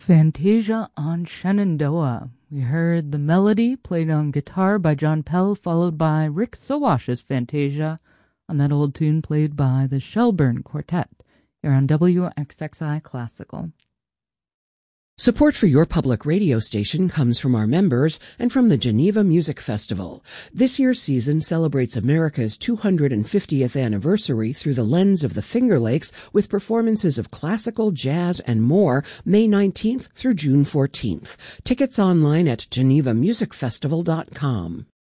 Fantasia on Shenandoah. We heard the melody played on guitar by John Pell, followed by Rick Sawash's Fantasia on that old tune played by the Shelburne Quartet here on WXXI Classical. Support for your public radio station comes from our members and from the Geneva Music Festival. This year's season celebrates America's 250th anniversary through the lens of the Finger Lakes with performances of classical, jazz, and more May 19th through June 14th. Tickets online at genevamusicfestival.com.